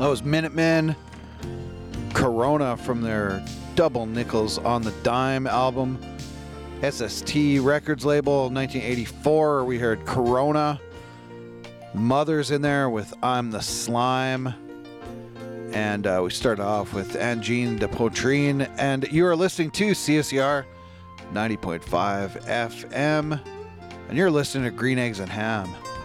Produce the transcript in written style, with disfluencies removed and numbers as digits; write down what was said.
That was Minutemen, Corona from their Double Nickels on the Dime album. SST Records label, 1984. We heard Corona. Mother's in there with I'm the Slime. And we started off with Angine de Poitrine. And you are listening to CSER 90.5 FM. And you're listening to Green Eggs and Ham.